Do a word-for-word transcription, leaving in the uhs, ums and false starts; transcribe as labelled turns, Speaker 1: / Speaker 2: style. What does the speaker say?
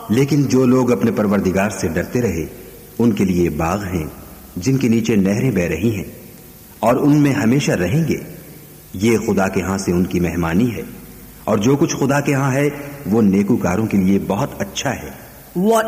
Speaker 1: लेकिन जो लोग अपने परवरदिगार से डरते रहे उनके लिए बाग हैं जिनके नीचे नहरें बह रही हैं और उनमें हमेशा रहेंगे। ये खुदा के हां से उनकी मेहमानी है और जो कुछ खुदा के हां है वो नेकूकारों के लिए बहुत अच्छा है।